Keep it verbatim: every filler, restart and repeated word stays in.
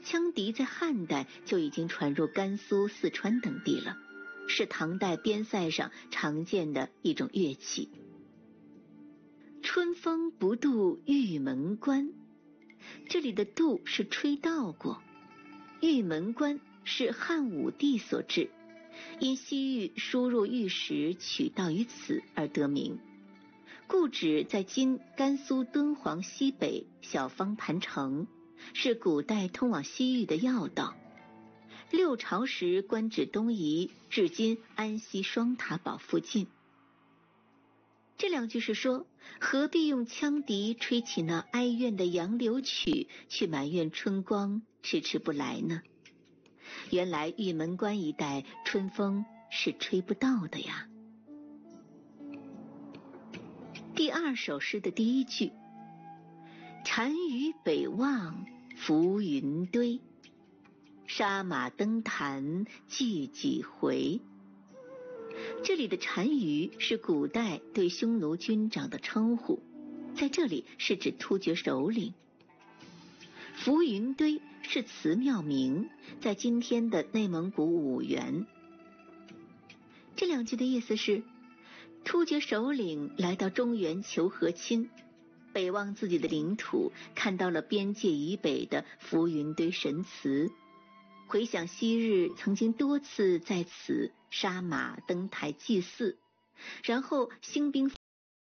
羌笛在汉代就已经传入甘肃、四川等地了，是唐代边塞上常见的一种乐器。春风不度玉门关，这里的度是吹到过，玉门关是汉武帝所制，因西域输入玉石取道于此而得名，故址在今甘肃敦煌西北小方盘城，是古代通往西域的要道。六朝时官至东夷，至今安西双塔堡附近。这两句是说，何必用羌笛吹起那哀怨的杨柳曲，去埋怨春光迟迟不来呢？原来玉门关一带春风是吹不到的呀。第二首诗的第一句，单于北望浮云堆，杀马登坛祭几回。这里的单于是古代对匈奴军长的称呼，在这里是指突厥首领。浮云堆是祠庙名，在今天的内蒙古五原。这两句的意思是，突厥首领来到中原求和亲，北望自己的领土，看到了边界以北的浮云堆神祠，回想昔日曾经多次在此杀马登台祭祀，然后兴兵